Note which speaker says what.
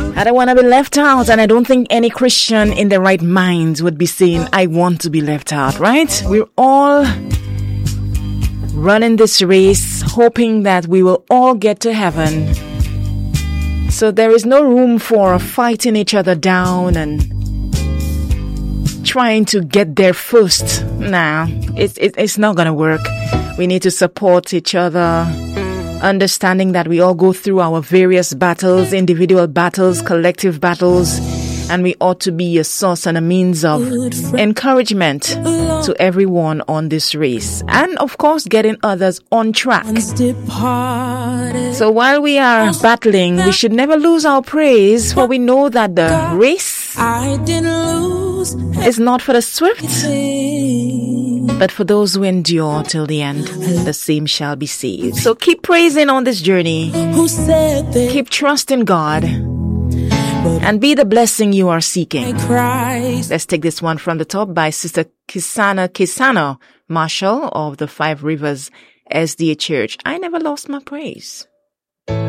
Speaker 1: I don't want to be left out, and I don't think any Christian in their right mind would be saying, I want to be left out, right? We're all running this race, hoping that we will all get to heaven. So there is no room for fighting each other down and trying to get there first. Nah, it's not gonna work. We need to support each other, understanding that we all go through our various battles, individual battles, collective battles, and we ought to be a source and a means of encouragement to everyone on this race. And of course, getting others on track. So while we are battling, we should never lose our praise, for we know that the race is not for the swift, but for those who endure till the end. The same shall be saved. So keep praising on this journey. Keep trusting God. And be the blessing you are seeking. Let's take this one from the top by Sister Kisana Marshall of the Five Rivers SDA Church. I never lost my praise.